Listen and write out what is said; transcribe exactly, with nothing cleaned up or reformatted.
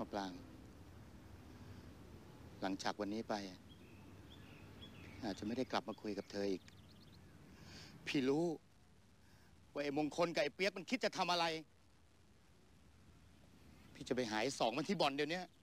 มะปรางหลังจากวันนี้ไปอาจจะไม่ได้กลับมาคุยกับเธออีกพี่รู้ว่าไอ้มงคลกับไอ้เปียกมันคิดจะทำอะไรพี่จะไปหาไอ้สองมันที่บ่อนเดี๋ยวนี้